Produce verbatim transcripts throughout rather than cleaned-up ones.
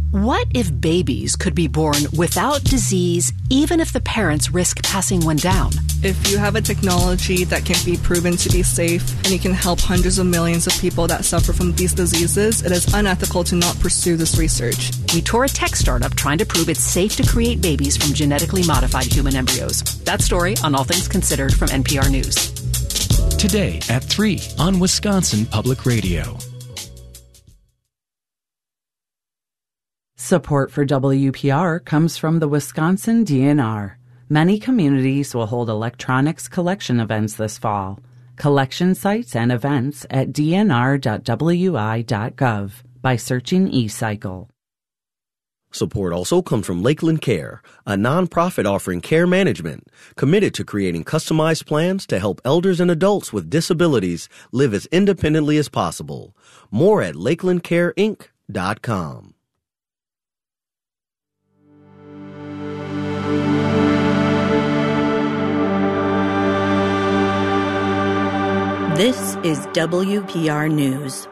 What if babies could be born without disease, even if the parents risk passing one down? If you have a technology that can be proven to be safe and you can help hundreds of millions of people that suffer from these diseases, it is unethical to not pursue this research. We tour a tech startup trying to prove it's safe to create babies from genetically modified human embryos. That story on All Things Considered from N P R News. Today at three on Wisconsin Public Radio. Support for W P R comes from the Wisconsin D N R. Many communities will hold electronics collection events this fall. Collection sites and events at d n r dot w i dot gov by searching eCycle. Support also comes from Lakeland Care, a nonprofit offering care management committed to creating customized plans to help elders and adults with disabilities live as independently as possible. More at lakeland care inc dot com. This is W P R News.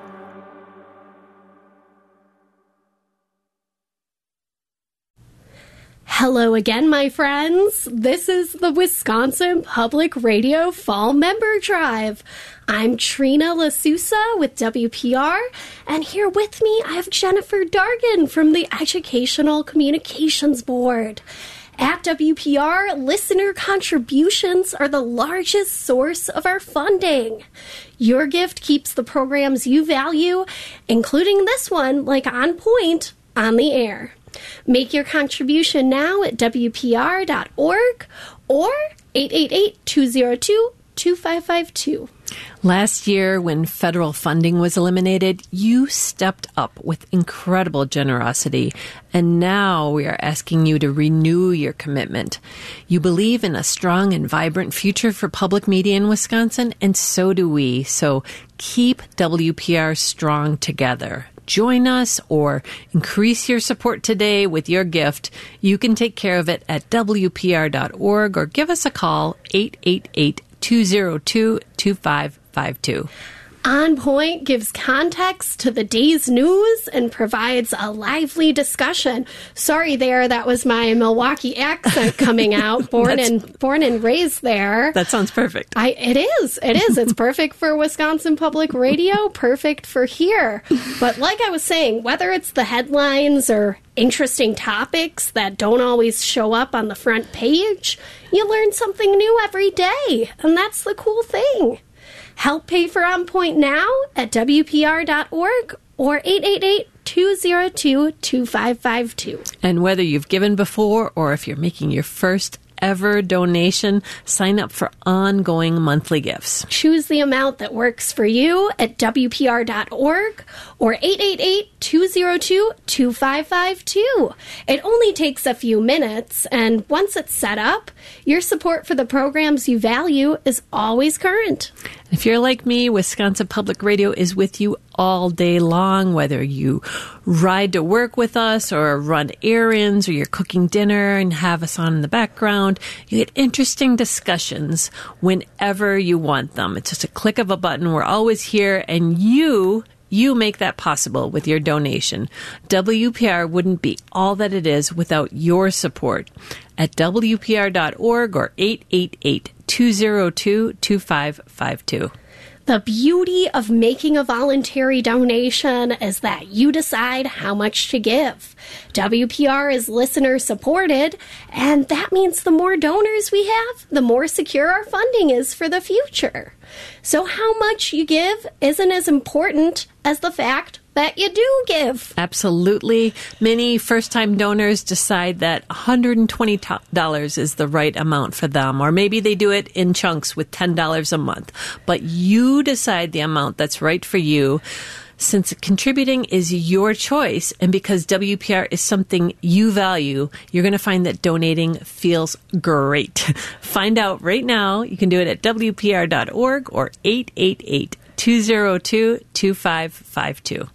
Hello again, my friends. This is the Wisconsin Public Radio Fall Member Drive. I'm Trina LaSousa with W P R, and here with me I have Jennifer Dargan from the Educational Communications Board. At W P R, listener contributions are the largest source of our funding. Your gift keeps the programs you value, including this one, like On Point, on the air. Make your contribution now at w p r dot org or eight eight eight, two zero two, two five five two. Last year, when federal funding was eliminated, you stepped up with incredible generosity, and now we are asking you to renew your commitment. You believe in a strong and vibrant future for public media in Wisconsin, and so do we. So keep W P R strong together. Join us or increase your support today with your gift. You can take care of it at w p r dot org or give us a call, eight eight eight, two zero two, two five five two. On Point gives context to the day's news and provides a lively discussion. Sorry there, that was my Milwaukee accent coming out. Born and born and raised there. That sounds perfect. I it is. It is. It's perfect for Wisconsin Public Radio, perfect for here. But like I was saying, whether it's the headlines or interesting topics that don't always show up on the front page, you learn something new every day, and that's the cool thing. Help pay for On Point now at w p r dot org or eight eight eight, two zero two, two five five two. And whether you've given before or if you're making your first ever donation, sign up for ongoing monthly gifts. Choose the amount that works for you at w p r dot org or eight eight eight, two zero two, two five five two. It only takes a few minutes, and once it's set up, your support for the programs you value is always current. If you're like me, Wisconsin Public Radio is with you all day long, whether you ride to work with us or run errands or you're cooking dinner and have us on in the background. You get interesting discussions whenever you want them. It's just a click of a button. We're always here, and you... You make that possible with your donation. W P R wouldn't be all that it is without your support. At w p r dot org or eight eight eight, two zero two, two five five two. The beauty of making a voluntary donation is that you decide how much to give. W P R is listener supported, and that means the more donors we have, the more secure our funding is for the future. So how much you give isn't as important as the fact that you do give. Absolutely. Many first-time donors decide that one hundred twenty dollars is the right amount for them, or maybe they do it in chunks with ten dollars a month. But you decide the amount that's right for you. Since contributing is your choice, and because W P R is something you value, you're going to find that donating feels great. Find out right now. You can do it at w p r dot org or eight eight eight, two zero two, two five five two.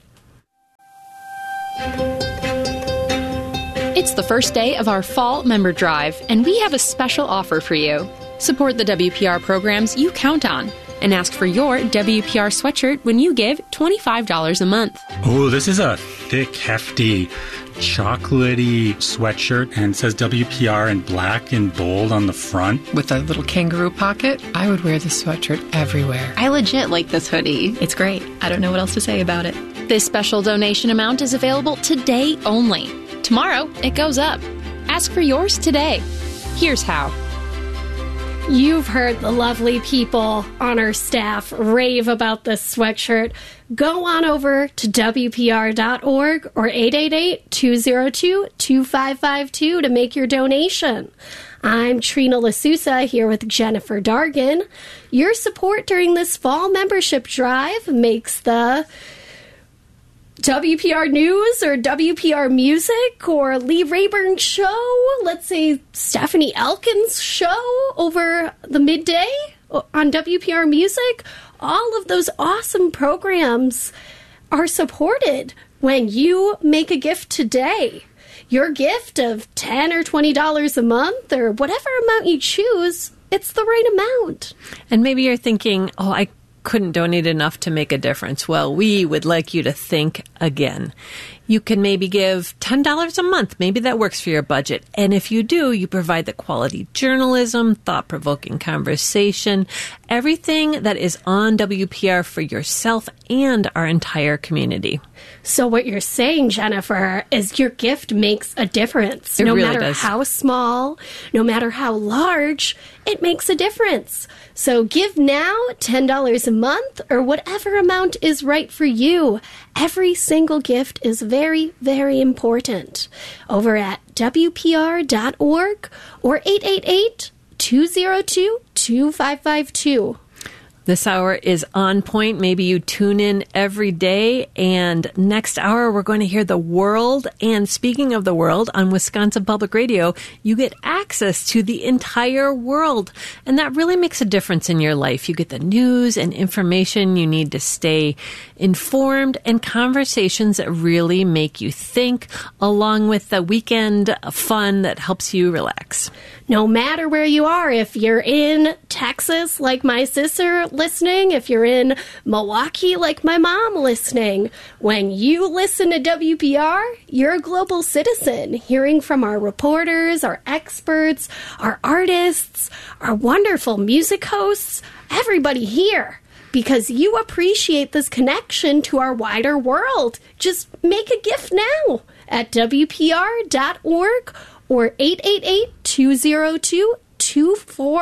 It's the first day of our Fall Member Drive, and we have a special offer for you. Support the W P R programs you count on. and ask for your W P R sweatshirt when you give twenty-five dollars a month. Oh, this is a thick, hefty, chocolatey sweatshirt, and it says W P R in black and bold on the front. With a little kangaroo pocket, I would wear this sweatshirt everywhere. I legit like this hoodie. It's great. I don't know what else to say about it. This special donation amount is available today only. Tomorrow, it goes up. Ask for yours today. Here's how. You've heard the lovely people on our staff rave about this sweatshirt. Go on over to W P R dot org or eight eight eight, two oh two, two five five two to make your donation. I'm Trina LaSousa here with Jennifer Dargan. Your support during this fall membership drive makes the W P R News or W P R Music or Lee Rayburn Show, let's say Stephanie Elkins Show over the midday on W P R Music. All of those awesome programs are supported when you make a gift today. Your gift of ten dollars or twenty dollars a month or whatever amount you choose, it's the right amount. And maybe you're thinking, oh, I couldn't donate enough to make a difference. Well, we would like you to think again. You can maybe give ten dollars a month. Maybe that works for your budget. And if you do, you provide the quality journalism, thought-provoking conversation, everything that is on W P R for yourself and our entire community. So what you're saying, Jennifer, is your gift makes a difference. It no really matter does. how small, no matter how large, it makes a difference. So give now ten dollars a month or whatever amount is right for you. Every single gift is very, very important. Over at W P R dot org or eight eight eight, two oh two, two five five two. This hour is on point. Maybe you tune in every day. And next hour, we're going to hear the world. And speaking of the world, on Wisconsin Public Radio, you get access to the entire world. And that really makes a difference in your life. You get the news and information you need to stay informed and conversations that really make you think, along with the weekend fun that helps you relax. No matter where you are, if you're in Texas, like my sister listening, if you're in Milwaukee, like my mom listening, when you listen to W P R, you're a global citizen, hearing from our reporters, our experts, our artists, our wonderful music hosts, everybody here, because you appreciate this connection to our wider world. Just make a gift now at W P R dot org or eight eight eight, two oh two, two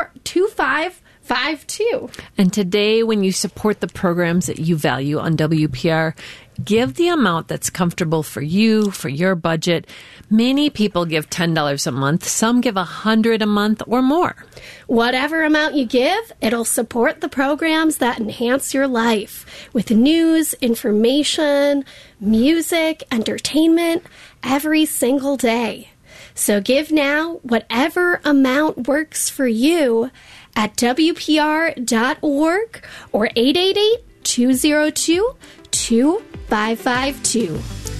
five five two. And today, when you support the programs that you value on W P R, give the amount that's comfortable for you, for your budget. Many people give ten dollars a month. Some give one hundred dollars a month or more. Whatever amount you give, it'll support the programs that enhance your life with news, information, music, entertainment every single day. So give now whatever amount works for you at W P R dot org or eight eight eight, two oh two, two five five two.